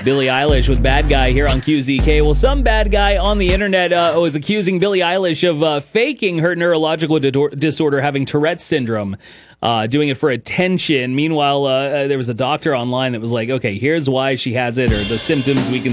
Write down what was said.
Billie Eilish with Bad Guy here on QZK. Well, some bad guy on the internet was accusing Billie Eilish of faking her neurological disorder, having Tourette's syndrome, doing it for attention. Meanwhile, there was a doctor online that was like, okay, here's why she has it, or the symptoms we can